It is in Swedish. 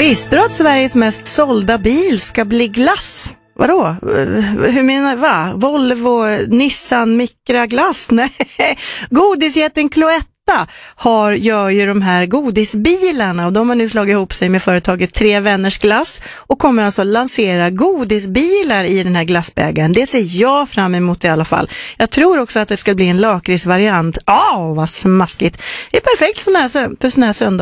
Visste du att Sveriges mest sålda bil ska bli glass? Vadå? Hur menar du? Va? Volvo, Nissan, Micra, glass? Nej. Godisjätten Cloetta gör ju de här godisbilarna och de har nu slagit ihop sig med företaget Tre Vänners Glass och kommer alltså lansera godisbilar i den här glassbägaren. Det ser jag fram emot i alla fall. Jag tror också att det ska bli en lakritsvariant. Vad smaskigt. Det är perfekt för sån här söndag.